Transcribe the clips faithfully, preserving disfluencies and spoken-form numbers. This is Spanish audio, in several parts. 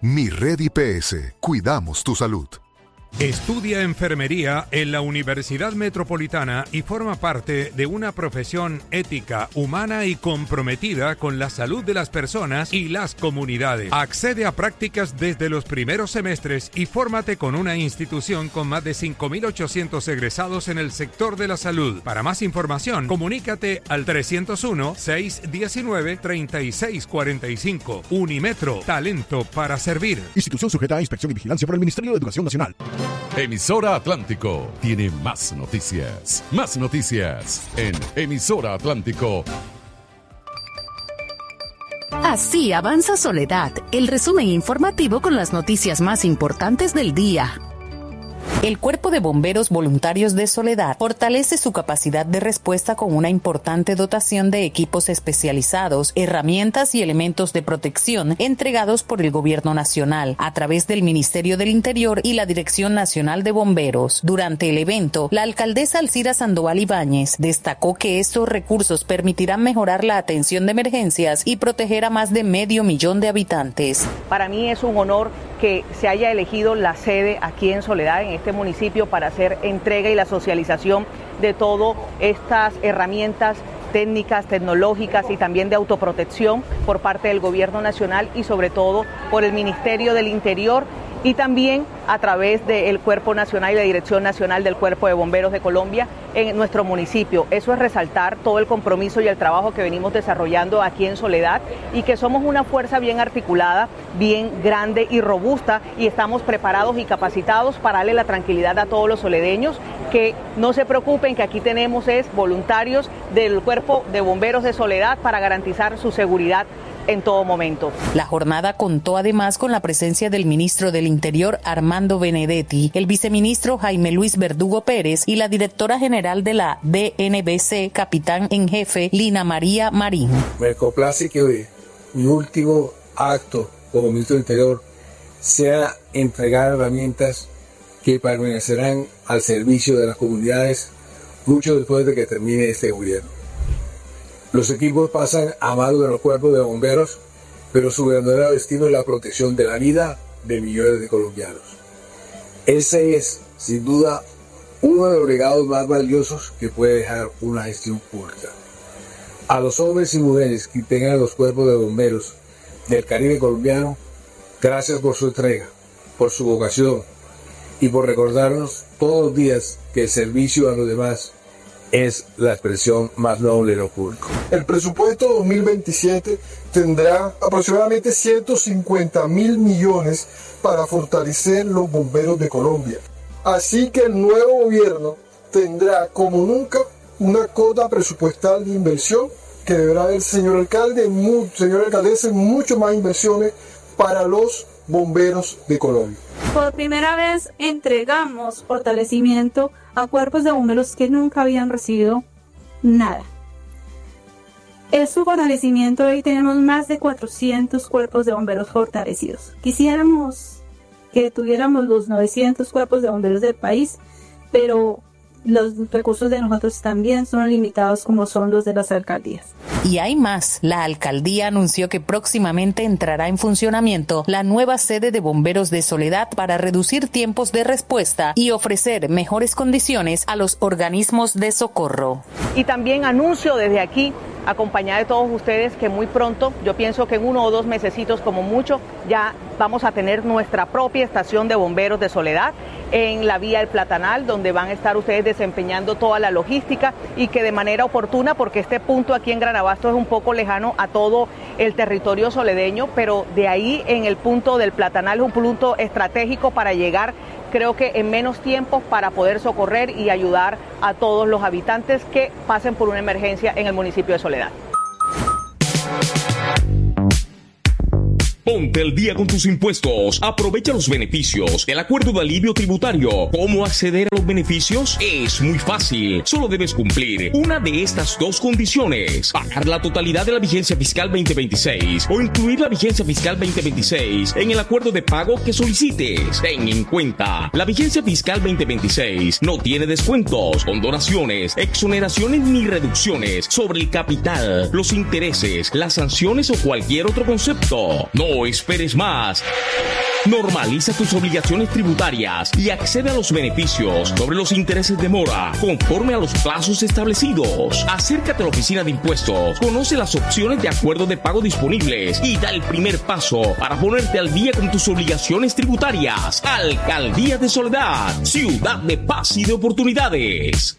Mi Red I P S. Cuidamos tu salud. Estudia enfermería en la Universidad Metropolitana y forma parte de una profesión ética, humana y comprometida con la salud de las personas y las comunidades. Accede a prácticas desde los primeros semestres y fórmate con una institución con más de cinco mil ochocientos egresados en el sector de la salud. Para más información, comunícate al trescientos uno, seiscientos diecinueve, treinta y seis cuarenta y cinco. Unimetro, talento para servir. Institución sujeta a inspección y vigilancia por el Ministerio de Educación Nacional. Emisora Atlántico tiene más noticias. Más noticias en Emisora Atlántico. Así avanza Soledad, el resumen informativo con las noticias más importantes del día. El Cuerpo de Bomberos Voluntarios de Soledad fortalece su capacidad de respuesta con una importante dotación de equipos especializados, herramientas y elementos de protección entregados por el Gobierno Nacional a través del Ministerio del Interior y la Dirección Nacional de Bomberos. Durante el evento, la alcaldesa Alcira Sandoval Ibáñez destacó que estos recursos permitirán mejorar la atención de emergencias y proteger a más de medio millón de habitantes. Para mí es un honor que se haya elegido la sede aquí en Soledad, en este municipio, para hacer entrega y la socialización de todas estas herramientas técnicas, tecnológicas y también de autoprotección por parte del Gobierno Nacional y sobre todo por el Ministerio del Interior y también a través del Cuerpo Nacional y la Dirección Nacional del Cuerpo de Bomberos de Colombia en nuestro municipio. Eso es resaltar todo el compromiso y el trabajo que venimos desarrollando aquí en Soledad y que somos una fuerza bien articulada, bien grande y robusta y estamos preparados y capacitados para darle la tranquilidad a todos los soledeños que no se preocupen, que aquí tenemos es voluntarios del Cuerpo de Bomberos de Soledad para garantizar su seguridad en todo momento. La jornada contó además con la presencia del ministro del Interior Armando Benedetti, el viceministro Jaime Luis Verdugo Pérez y la directora general de la D N B C, capitán en jefe Lina María Marín. Me complace que hoy mi último acto como ministro del Interior sea entregar herramientas que permanecerán al servicio de las comunidades mucho después de que termine este gobierno. Los equipos pasan a manos de los cuerpos de bomberos, pero su verdadero destino es la protección de la vida de millones de colombianos. Ese es, sin duda, uno de los legados más valiosos que puede dejar una gestión pública. A los hombres y mujeres que integran los cuerpos de bomberos del Caribe colombiano, gracias por su entrega, por su vocación y por recordarnos todos los días que el servicio a los demás es la expresión más noble de lo público. El presupuesto dos mil veintisiete tendrá aproximadamente ciento cincuenta mil millones para fortalecer los bomberos de Colombia. Así que el nuevo gobierno tendrá como nunca una cuota presupuestal de inversión que deberá ver, señor alcalde, mu- señor alcaldesa, mucho más inversiones para los bomberos de Colombia. Por primera vez entregamos fortalecimiento a cuerpos de bomberos que nunca habían recibido nada. Es su fortalecimiento, hoy tenemos más de cuatrocientos cuerpos de bomberos fortalecidos. Quisiéramos que tuviéramos los novecientos cuerpos de bomberos del país, pero los recursos de nosotros también son limitados como son los de las alcaldías. Y hay más. La alcaldía anunció que próximamente entrará en funcionamiento la nueva sede de Bomberos de Soledad para reducir tiempos de respuesta y ofrecer mejores condiciones a los organismos de socorro. Y también anuncio desde aquí, acompañada de todos ustedes, que muy pronto, yo pienso que en uno o dos mesecitos como mucho, ya vamos a tener nuestra propia estación de bomberos de Soledad en la vía El Platanal, donde van a estar ustedes desempeñando toda la logística y que de manera oportuna, porque este punto aquí en Gran Abasto es un poco lejano a todo el territorio soledeño, pero de ahí en el punto del Platanal es un punto estratégico para llegar, creo que en menos tiempo, para poder socorrer y ayudar a todos los habitantes que pasen por una emergencia en el municipio de Soledad. Ponte al día con tus impuestos. Aprovecha los beneficios del acuerdo de alivio tributario. ¿Cómo acceder a los beneficios? Es muy fácil. Solo debes cumplir una de estas dos condiciones: pagar la totalidad de la vigencia fiscal veinte veintiséis o incluir la vigencia fiscal veinte veintiséis en el acuerdo de pago que solicites. Ten en cuenta, la vigencia fiscal veinte veintiséis no tiene descuentos, condonaciones, exoneraciones ni reducciones sobre el capital, los intereses, las sanciones o cualquier otro concepto. No No esperes más. Normaliza tus obligaciones tributarias y accede a los beneficios sobre los intereses de mora conforme a los plazos establecidos. Acércate a la oficina de impuestos, conoce las opciones de acuerdo de pago disponibles y da el primer paso para ponerte al día con tus obligaciones tributarias. Alcaldía de Soledad, ciudad de paz y de oportunidades.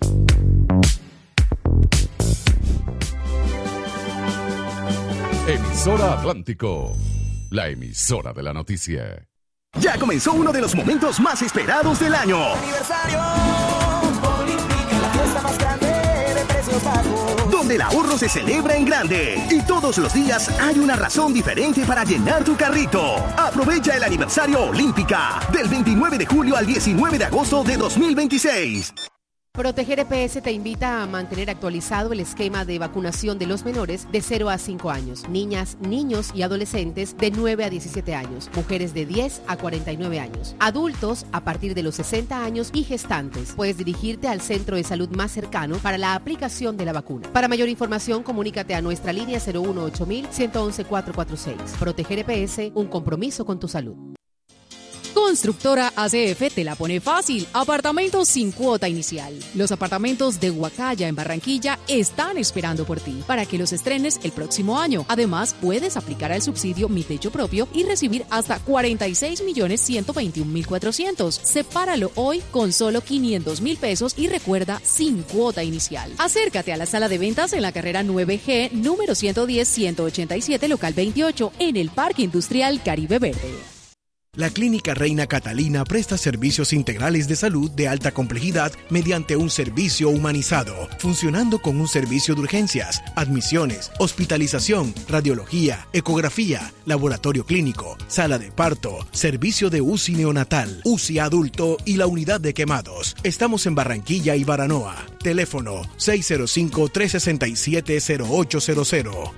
Emisora Atlántico, la emisora de la noticia. Ya comenzó uno de los momentos más esperados del año. Aniversario Olímpica, la fiesta más grande de precios bajos. Donde el ahorro se celebra en grande. Y todos los días hay una razón diferente para llenar tu carrito. Aprovecha el aniversario Olímpica del veintinueve de julio al diecinueve de agosto de dos mil veintiséis. Proteger E P S te invita a mantener actualizado el esquema de vacunación de los menores de cero a cinco años, niñas, niños y adolescentes de nueve a diecisiete años, mujeres de diez a cuarenta y nueve años, adultos a partir de los sesenta años y gestantes. Puedes dirigirte al centro de salud más cercano para la aplicación de la vacuna. Para mayor información, comunícate a nuestra línea cero uno ocho mil, ciento once, cuatrocientos cuarenta y seis. Proteger E P S, un compromiso con tu salud. Constructora A C F te la pone fácil. Apartamentos sin cuota inicial. Los apartamentos de Huacaya en Barranquilla están esperando por ti para que los estrenes el próximo año. Además, puedes aplicar al subsidio Mi Techo Propio y recibir hasta cuarenta y seis millones ciento veintiún mil cuatrocientos. Sepáralo hoy con solo quinientos mil pesos y recuerda, sin cuota inicial. Acércate a la sala de ventas en la carrera nueve G, número ciento diez, ciento ochenta y siete, local veintiocho, en el Parque Industrial Caribe Verde. La Clínica Reina Catalina presta servicios integrales de salud de alta complejidad mediante un servicio humanizado, funcionando con un servicio de urgencias, admisiones, hospitalización, radiología, ecografía, laboratorio clínico, sala de parto, servicio de U C I neonatal, U C I adulto y la unidad de quemados. Estamos en Barranquilla y Baranoa. Teléfono seis cero cinco, tres seis siete, cero ocho cero cero.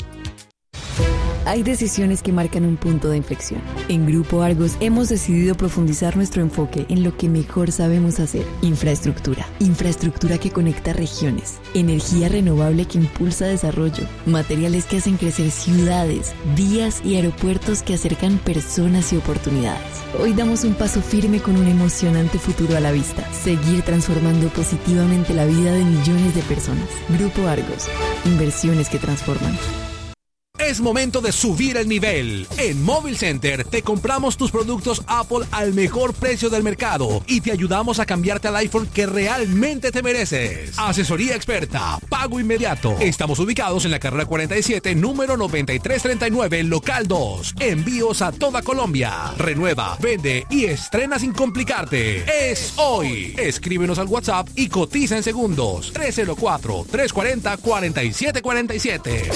Hay decisiones que marcan un punto de inflexión. En Grupo Argos hemos decidido profundizar nuestro enfoque en lo que mejor sabemos hacer: infraestructura. Infraestructura que conecta regiones, energía renovable que impulsa desarrollo, materiales que hacen crecer ciudades, vías y aeropuertos que acercan personas y oportunidades. Hoy damos un paso firme con un emocionante futuro a la vista: seguir transformando positivamente la vida de millones de personas. Grupo Argos, inversiones que transforman. Es momento de subir el nivel. En Móvil Center te compramos tus productos Apple al mejor precio del mercado y te ayudamos a cambiarte al iPhone que realmente te mereces. Asesoría experta, pago inmediato. Estamos ubicados en la carrera cuarenta y siete, número noventa y tres treinta y nueve, local dos. Envíos a toda Colombia. Renueva, vende y estrena sin complicarte. Es hoy. Escríbenos al WhatsApp y cotiza en segundos. tres cero cuatro, tres cuatro cero, cuatro siete cuatro siete.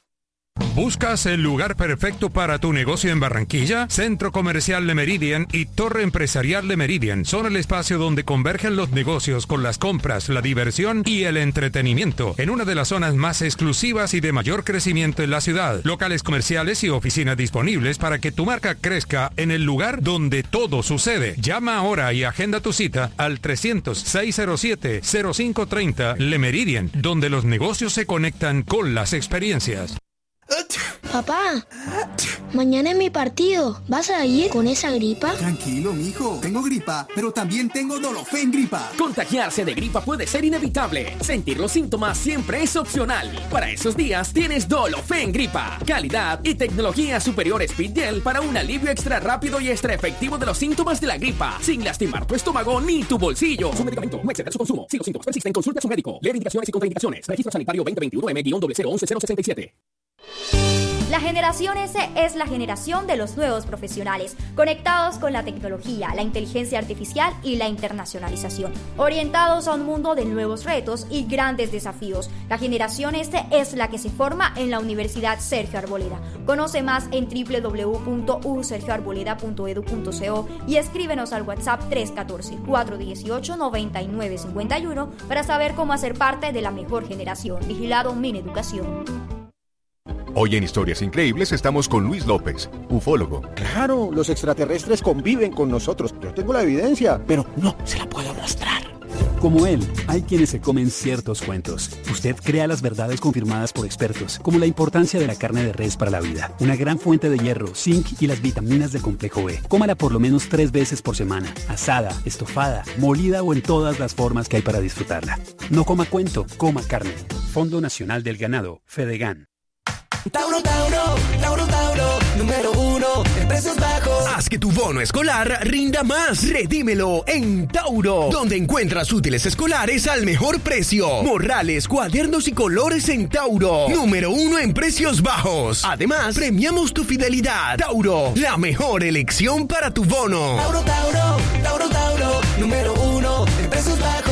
¿Buscas el lugar perfecto para tu negocio en Barranquilla? Centro Comercial Le Meridian y Torre Empresarial Le Meridian son el espacio donde convergen los negocios con las compras, la diversión y el entretenimiento en una de las zonas más exclusivas y de mayor crecimiento en la ciudad. Locales comerciales y oficinas disponibles para que tu marca crezca en el lugar donde todo sucede. Llama ahora y agenda tu cita al trescientos, seiscientos siete, cero cinco treinta Le Meridian, donde los negocios se conectan con las experiencias. Papá, mañana es mi partido. ¿Vas a ir con esa gripa? Tranquilo, mijo. Tengo gripa, pero también tengo Dolofen gripa. Contagiarse de gripa puede ser inevitable. Sentir los síntomas siempre es opcional. Para esos días tienes Dolofen gripa. Calidad y tecnología superior Speed Gel para un alivio extra rápido y extra efectivo de los síntomas de la gripa, sin lastimar tu estómago ni tu bolsillo. Su medicamento, no exceder su consumo. Si los síntomas persisten, consulta a su médico. Leer indicaciones y contraindicaciones. Registro sanitario veinte veintiuno M cero cero once cero sesenta y siete. La generación S es la generación de los nuevos profesionales, conectados con la tecnología, la inteligencia artificial y la internacionalización, orientados a un mundo de nuevos retos y grandes desafíos. La generación S es la que se forma en la Universidad Sergio Arboleda. Conoce más en doble u doble u doble u punto u sergio arboleda punto edu punto co y escríbenos al WhatsApp tres uno cuatro, cuatro uno ocho, nueve nueve cinco uno para saber cómo hacer parte de la mejor generación. Vigilado Mineducación. Hoy en Historias Increíbles estamos con Luis López, ufólogo. Claro, los extraterrestres conviven con nosotros. Yo tengo la evidencia, pero no se la puedo mostrar. Como él, hay quienes se comen ciertos cuentos. Usted crea las verdades confirmadas por expertos, como la importancia de la carne de res para la vida, una gran fuente de hierro, zinc y las vitaminas del complejo B. Cómala por lo menos tres veces por semana, asada, estofada, molida o en todas las formas que hay para disfrutarla. No coma cuento, coma carne. Fondo Nacional del Ganado, Fedegan. Tauro, Tauro, Tauro, Tauro, número uno en precios bajos. Haz que tu bono escolar rinda más. Redímelo en Tauro, donde encuentras útiles escolares al mejor precio. Morrales, cuadernos y colores en Tauro. Número uno en precios bajos. Además, premiamos tu fidelidad. Tauro, la mejor elección para tu bono. Tauro, Tauro, Tauro, Tauro, número uno en precios bajos.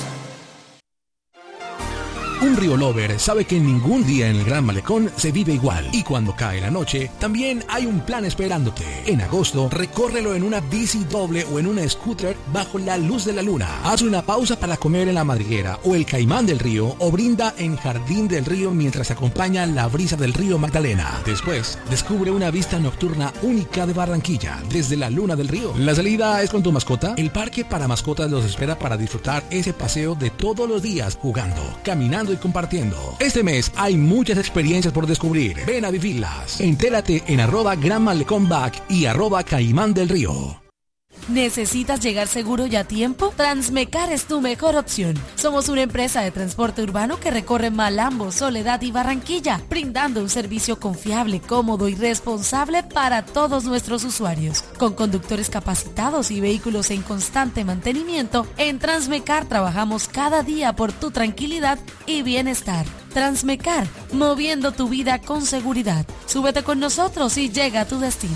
Un Río Lover sabe que ningún día en el Gran Malecón se vive igual. Y cuando cae la noche, también hay un plan esperándote. En agosto, recórrelo en una bici doble o en una scooter bajo la luz de la luna. Haz una pausa para comer en la madriguera o el Caimán del Río o brinda en Jardín del Río mientras acompaña la brisa del río Magdalena. Después, descubre una vista nocturna única de Barranquilla desde la Luna del Río. La salida es con tu mascota. El parque para mascotas los espera para disfrutar ese paseo de todos los días jugando, caminando y compartiendo. Este mes hay muchas experiencias por descubrir. Ven a vivirlas. Entérate en arroba Gran Malecón Back y arroba Caimán del Río. ¿Necesitas llegar seguro y a tiempo? Transmecar es tu mejor opción. Somos una empresa de transporte urbano que recorre Malambo, Soledad y Barranquilla, brindando un servicio confiable, cómodo y responsable para todos nuestros usuarios. Con conductores capacitados y vehículos en constante mantenimiento, en Transmecar trabajamos cada día por tu tranquilidad y bienestar. Transmecar, moviendo tu vida con seguridad. Súbete con nosotros y llega a tu destino.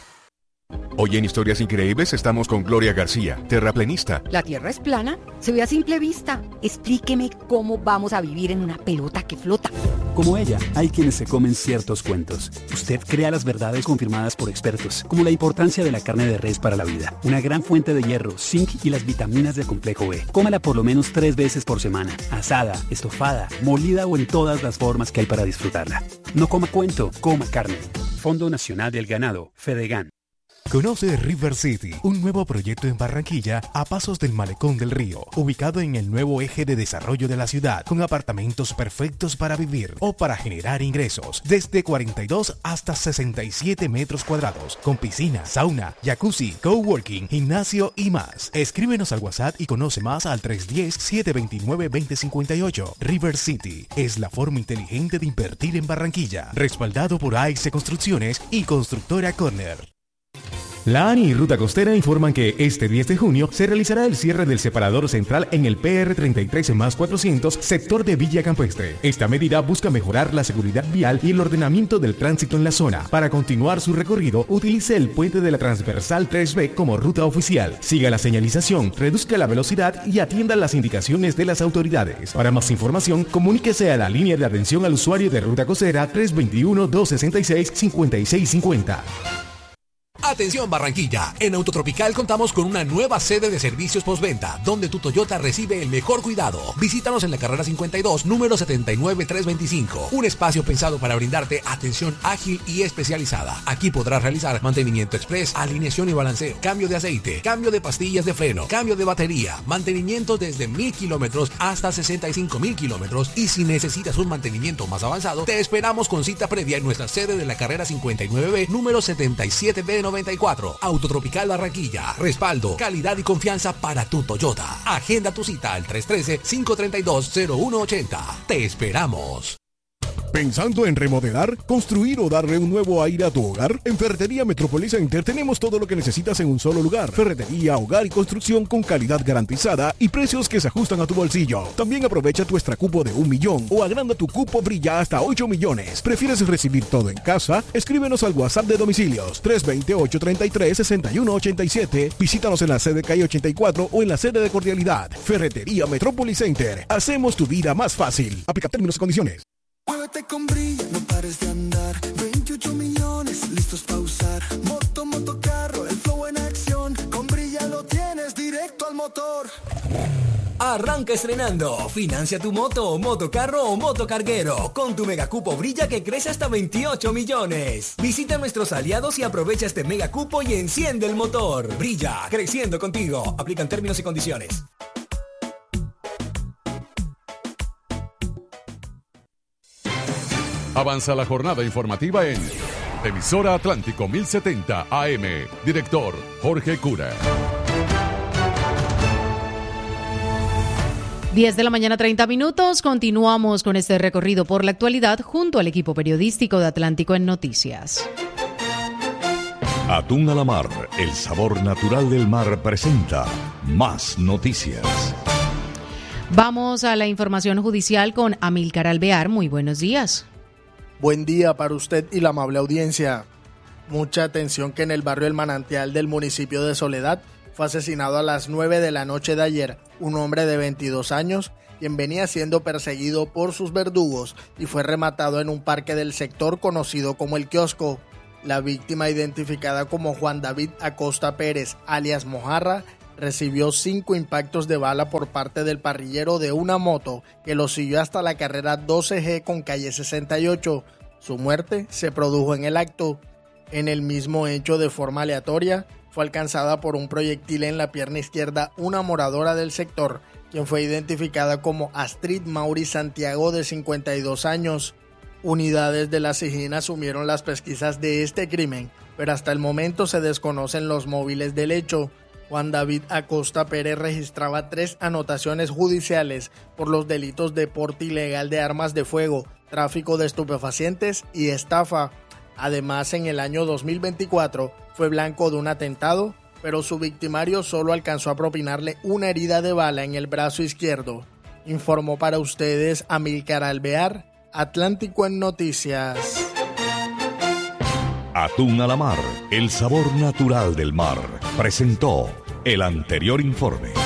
Hoy en Historias Increíbles estamos con Gloria García, terraplenista. ¿La Tierra es plana? Se ve a simple vista. Explíqueme cómo vamos a vivir en una pelota que flota. Como ella, hay quienes se comen ciertos cuentos. Usted crea las verdades confirmadas por expertos, como la importancia de la carne de res para la vida, una gran fuente de hierro, zinc y las vitaminas del complejo B. Cómala por lo menos tres veces por semana, asada, estofada, molida o en todas las formas que hay para disfrutarla. No coma cuento, coma carne. Fondo Nacional del Ganado, Fedegan. Conoce River City, un nuevo proyecto en Barranquilla a pasos del Malecón del Río, ubicado en el nuevo eje de desarrollo de la ciudad, con apartamentos perfectos para vivir o para generar ingresos, desde cuarenta y dos hasta sesenta y siete metros cuadrados, con piscina, sauna, jacuzzi, coworking, gimnasio y más. Escríbenos al WhatsApp y conoce más al tres uno cero, siete dos nueve, dos cero cinco ocho. River City es la forma inteligente de invertir en Barranquilla, respaldado por A X Construcciones y Constructora Corner. La ANI y Ruta Costera informan que este diez de junio se realizará el cierre del separador central en el P R treinta y tres más cuatrocientos, sector de Villa Campestre. Esta medida busca mejorar la seguridad vial y el ordenamiento del tránsito en la zona. Para continuar su recorrido, utilice el puente de la Transversal tres B como ruta oficial. Siga la señalización, reduzca la velocidad y atienda las indicaciones de las autoridades. Para más información, comuníquese a la línea de atención al usuario de Ruta Costera tres dos uno, dos seis seis, cinco seis cinco cero. Atención Barranquilla, en Autotropical contamos con una nueva sede de servicios postventa, donde tu Toyota recibe el mejor cuidado. Visítanos en la carrera cincuenta y dos, número setenta y nueve trescientos veinticinco. Un espacio pensado para brindarte atención ágil y especializada. Aquí podrás realizar mantenimiento express, alineación y balanceo, cambio de aceite, cambio de pastillas de freno, cambio de batería, mantenimiento desde mil kilómetros hasta sesenta y cinco mil kilómetros. Y si necesitas un mantenimiento más avanzado, te esperamos con cita previa en nuestra sede de la carrera cincuenta y nueve B, número setenta y siete B noventa y cuatro. Autotropical Barranquilla. Respaldo, calidad y confianza para tu Toyota. Agenda tu cita al tres uno tres, cinco tres dos, cero uno ocho cero. Te esperamos. ¿Pensando en remodelar, construir o darle un nuevo aire a tu hogar? En Ferretería Metrópolis Center tenemos todo lo que necesitas en un solo lugar. Ferretería, hogar y construcción con calidad garantizada y precios que se ajustan a tu bolsillo. También aprovecha tu extra cupo de un millón o agranda tu cupo Brilla hasta ocho millones. ¿Prefieres recibir todo en casa? Escríbenos al WhatsApp de domicilios tres dos cero, ocho tres tres, seis uno ocho siete. Visítanos en la sede calle ochenta y cuatro o en la sede de Cordialidad. Ferretería Metrópolis Center. Hacemos tu vida más fácil. Aplica términos y condiciones. Muévete con brillo, no pares de andar. veintiocho millones listos para usar. Moto, motocarro, el flow en acción. Con Brilla lo tienes directo al motor. Arranca estrenando. Financia tu moto, motocarro o motocarguero con tu megacupo Brilla que crece hasta veintiocho millones. Visita a nuestros aliados y aprovecha este megacupo y enciende el motor. Brilla, creciendo contigo. Aplican términos y condiciones. Avanza la jornada informativa en Emisora Atlántico mil setenta A M. Director Jorge Cura. diez de la mañana, treinta minutos. Continuamos con este recorrido por la actualidad junto al equipo periodístico de Atlántico en Noticias. Atún a la mar, el sabor natural del mar presenta más noticias. Vamos a la información judicial con Amílcar Alvear. Muy buenos días. Buen día para usted y la amable audiencia. Mucha atención que en el barrio El Manantial del municipio de Soledad fue asesinado a las nueve de la noche de ayer un hombre de veintidós años, quien venía siendo perseguido por sus verdugos y fue rematado en un parque del sector conocido como El Kiosco. La víctima, identificada como Juan David Acosta Pérez, alias Mojarra, recibió cinco impactos de bala por parte del parrillero de una moto que lo siguió hasta la carrera doce G con calle sesenta y ocho. Su muerte se produjo en el acto. En el mismo hecho, de forma aleatoria, fue alcanzada por un proyectil en la pierna izquierda una moradora del sector, quien fue identificada como Astrid Mauri Santiago, de cincuenta y dos años. Unidades de la SIJIN asumieron las pesquisas de este crimen, pero hasta el momento se desconocen los móviles del hecho. Juan David Acosta Pérez registraba tres anotaciones judiciales por los delitos de porte ilegal de armas de fuego, tráfico de estupefacientes y estafa. Además, en el año dos mil veinticuatro fue blanco de un atentado, pero su victimario solo alcanzó a propinarle una herida de bala en el brazo izquierdo. Informó para ustedes Amílcar Alvear, Atlántico en Noticias. Atún a la mar, el sabor natural del mar, presentó el anterior informe.